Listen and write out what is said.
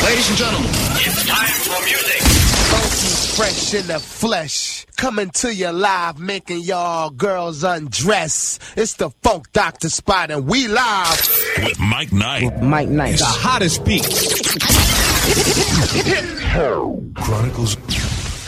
Ladies and gentlemen, it's time for music. Funky fresh in the flesh, coming to you live, making y'all girls undress. It's the Funk Doctor Spot, and we live with Mike Knight. Mike Knight, the hottest beats. Chronicles